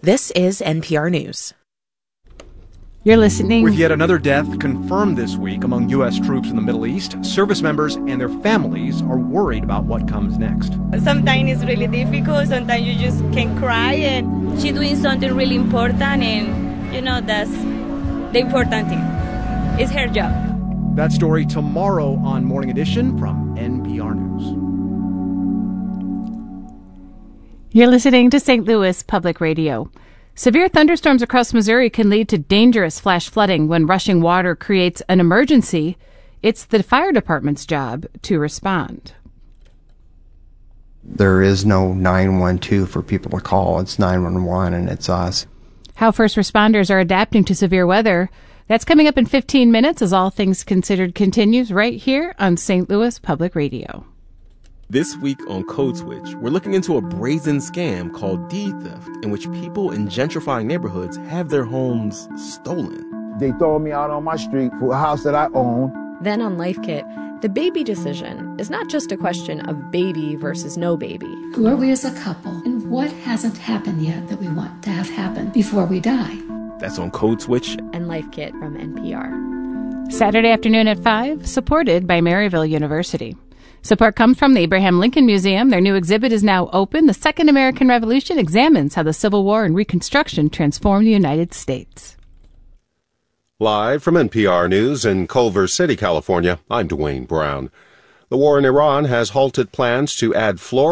This is NPR News. You're listening. With yet another death confirmed this week among U.S. troops in the Middle East, service members and their families are worried about what comes next. Sometimes it's really difficult. Sometimes you just can cry, and she's doing something really important, and, that's the important thing. It's her job. That story tomorrow on Morning Edition from NPR News. You're listening to St. Louis Public Radio. Severe thunderstorms across Missouri can lead to dangerous flash flooding when rushing water creates an emergency. It's the fire department's job to respond. There is no 912 for people to call. It's 911, and it's us. How first responders are adapting to severe weather. That's coming up in 15 minutes as All Things Considered continues right here on St. Louis Public Radio. This week on Code Switch, we're looking into a brazen scam called deed theft, in which people in gentrifying neighborhoods have their homes stolen. They throw me out on my street for a house that I own. Then on Life Kit, the baby decision is not just a question of baby versus no baby. Who are we as a couple, and what hasn't happened yet that we want to have happen before we die? That's on Code Switch and Life Kit from NPR. Saturday afternoon at 5, supported by Maryville University. Support comes from the Abraham Lincoln Museum. Their new exhibit is now open. The Second American Revolution examines how the Civil War and Reconstruction transformed the United States. Live from NPR News in Culver City, California, I'm Dwayne Brown. The war in Iran has halted plans to add fluoride